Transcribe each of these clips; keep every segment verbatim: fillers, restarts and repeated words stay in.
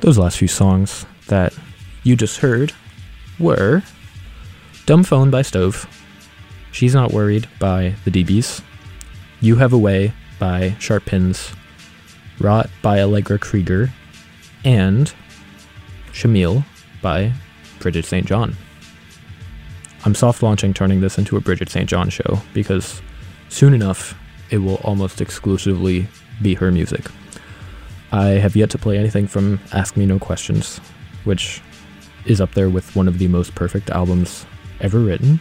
Those last few songs that you just heard were Dumb Phone by Stove, She's Not Worried by the D Bs, You Have a Way by Sharp Pins, Rot by Allegra Krieger, and Shamil by Bridget Saint John. I'm soft launching turning this into a Bridget Saint John show because soon enough it will almost exclusively be her music. I have yet to play anything from Ask Me No Questions, which is up there with one of the most perfect albums ever written.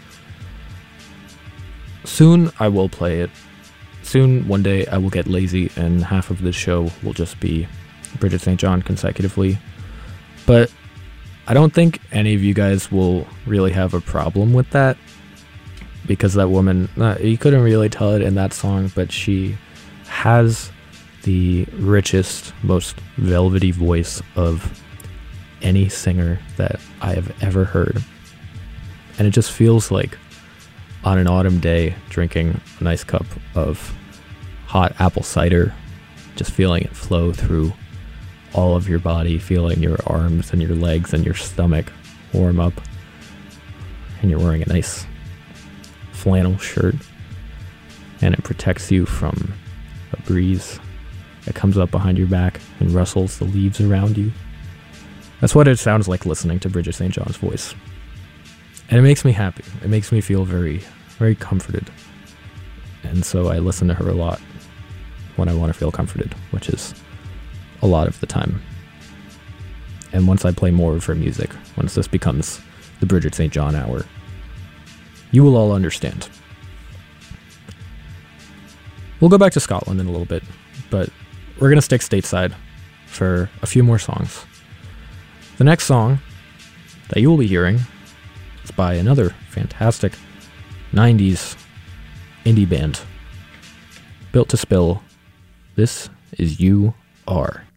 Soon I will play it. Soon, one day, I will get lazy and half of this show will just be Bridget Saint John consecutively. But I don't think any of you guys will really have a problem with that, because that woman, uh, you couldn't really tell it in that song, but she has the richest, most velvety voice of any singer that I have ever heard. And it just feels like on an autumn day drinking a nice cup of hot apple cider, just feeling it flow through all of your body, feeling your arms and your legs and your stomach warm up, and you're wearing a nice flannel shirt, and it protects you from a breeze that comes up behind your back and rustles the leaves around you. That's what it sounds like listening to Bridget Saint John's voice. And it makes me happy. It makes me feel very, very comforted. And so I listen to her a lot when I want to feel comforted, which is a lot of the time. And once I play more of her music, once this becomes the Bridget Saint John hour, you will all understand. We'll go back to Scotland in a little bit, but we're going to stick stateside for a few more songs. The next song that you will be hearing is by another fantastic nineties indie band, Built to Spill. This is You Are.